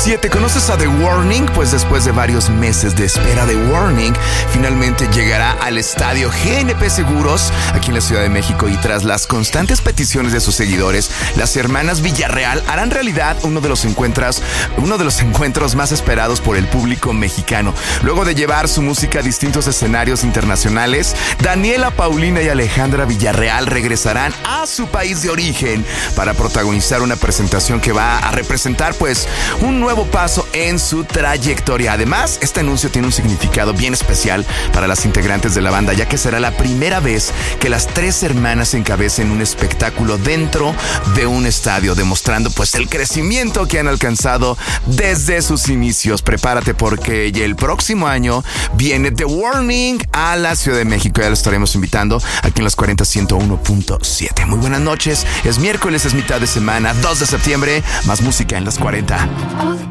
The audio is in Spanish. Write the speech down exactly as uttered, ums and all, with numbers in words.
siete. ¿Conoces a The Warning? Pues después de varios meses de espera, The Warning finalmente llegará al estadio G N P Seguros aquí en la Ciudad de México, y tras las constantes peticiones de sus seguidores, las hermanas Villarreal harán realidad uno de los encuentros, uno de los encuentros más esperados por el público mexicano. Luego de llevar su música a distintos escenarios internacionales, Daniela Paulina y Alejandra Villarreal regresarán a su país de origen para protagonizar una presentación que va a representar pues un nuevo paso en su trayectoria. Además, este anuncio tiene un significado bien especial para las integrantes de la banda, ya que será la primera vez que las tres hermanas encabecen un espectáculo dentro de un estadio, demostrando pues el crecimiento que han alcanzado desde sus inicios. Prepárate porque ya el próximo año viene The Warning a la Ciudad de México. Ya lo estaremos invitando aquí en Las cuarenta ciento uno punto siete. Muy buenas noches, es miércoles, es mitad de semana, dos de septiembre, más música en Las cuarenta.